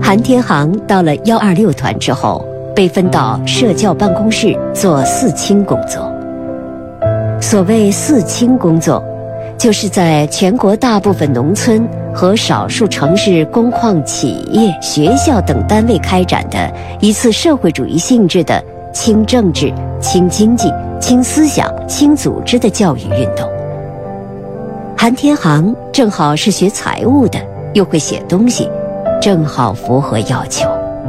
韩天航到了126团之后，被分到社教办公室做四清工作。所谓四清工作，就是在全国大部分农村和少数城市工矿企业、学校等单位开展的一次社会主义性质的轻政治、轻经济、轻思想、轻组织的教育运动。韩天航正好是学财务的，又会写东西，正好符合要求。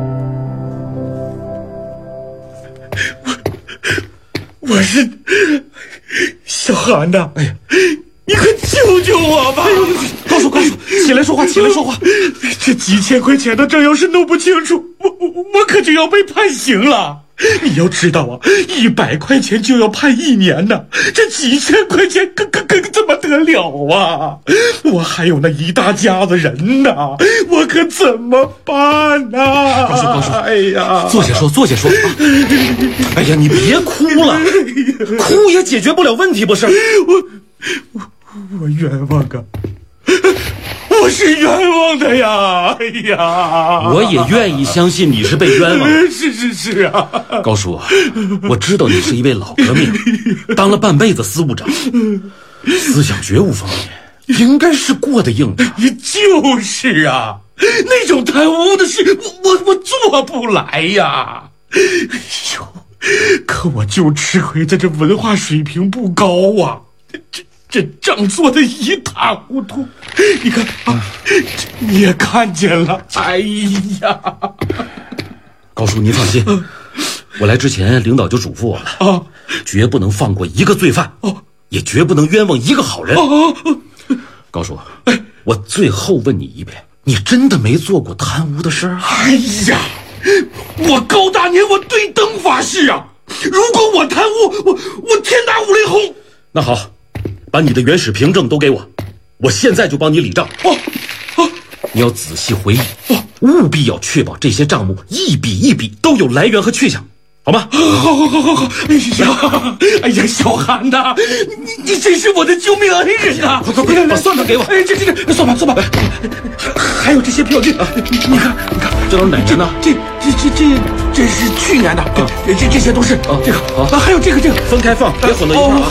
我是小韩呐！哎呀，你快救救我吧！ 高叔，起来说话，起来说话！ 这几千块钱的账要是弄不清楚，我可就要被判刑了。你要知道啊，100块钱就要判1年呢，这几千块钱可怎么得了啊？我还有那一大家子人呢，我可怎么办呢？ 高叔， 哎呀， 坐下说啊！哎呀，你别哭了，哭也解决不了问题，不是？ 我冤枉啊！我是冤枉的呀！哎呀， 我也愿意相信你是被冤枉。 是啊， 高叔，我知道你是一位老革命，当了半辈子司务长，思想觉悟方面应该是过得硬的。 就是啊，那种贪污的事我做不来呀。哎呦，可我就吃亏在这文化水平不高啊，这账做得一塌糊涂，你看啊，你也看见了。哎呀， 高叔您放心，我来之前领导就嘱咐我了啊，绝不能放过一个罪犯，也绝不能冤枉一个好人。高叔，我最后问你一遍，你真的没做过贪污的事？ 哎呀，我高大年，我对灯发誓啊，如果我贪污，我天打五雷轰。 那好，把你的原始凭证都给我，我现在就帮你理账。你要仔细回忆，务必要确保这些账目一笔一笔都有来源和去向，好吗？ 好。哎呀，小韩呐，你真是我的救命恩人啊！ 快，把算盘给我。 这算盘，还有这些票据，你看， 这都是哪年的？ 这是去年的，这些都是这个，还有这个分开放，别混到一块儿啊。